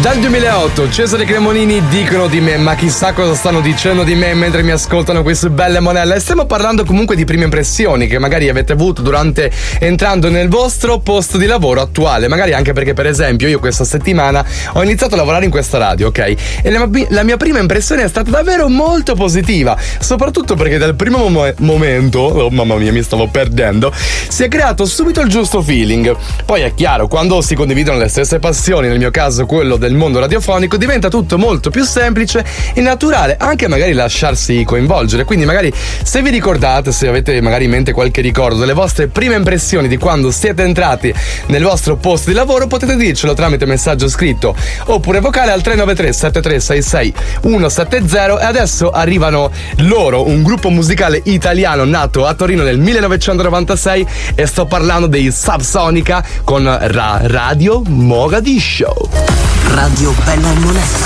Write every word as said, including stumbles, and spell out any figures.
Dal duemilaotto Cesare Cremonini dicono di me, ma chissà cosa stanno dicendo di me mentre mi ascoltano queste belle monelle. Stiamo parlando comunque di prime impressioni che magari avete avuto durante entrando nel vostro posto di lavoro attuale, magari anche perché per esempio io questa settimana ho iniziato a lavorare in questa radio, ok? E la, la mia prima impressione è stata davvero molto positiva, soprattutto perché dal primo mo- momento, oh mamma mia mi stavo perdendo, si è creato subito il giusto feeling. Poi è chiaro, quando si condividono le stesse passioni, nel mio caso quello del mondo radiofonico, diventa tutto molto più semplice e naturale anche magari lasciarsi coinvolgere. Quindi magari se vi ricordate, se avete magari in mente qualche ricordo delle vostre prime impressioni di quando siete entrati nel vostro posto di lavoro, potete dircelo tramite messaggio scritto oppure vocale al tre nove tre sette tre sei sei uno sette zero. E adesso arrivano loro, un gruppo musicale italiano nato a Torino nel millenovecentonovantasei, e sto parlando dei Subsonica con Ra- Radio Mogadiscio. Radio Bella e Monella.